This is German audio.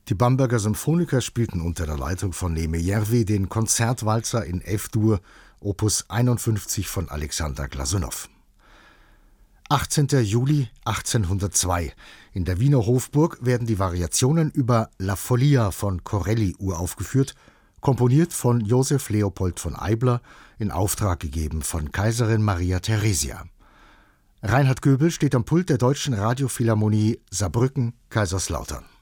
Die Bamberger Symphoniker spielten unter der Leitung von Neeme Järvi den Konzertwalzer in F-Dur, Opus 51 von Alexander Glasunow. 18. Juli 1802. In der Wiener Hofburg werden die Variationen über La Follia von Corelli uraufgeführt, komponiert von Joseph Leopold von Eibler, in Auftrag gegeben von Kaiserin Maria Theresia. Reinhard Göbel steht am Pult der Deutschen Radiophilharmonie Saarbrücken-Kaiserslautern.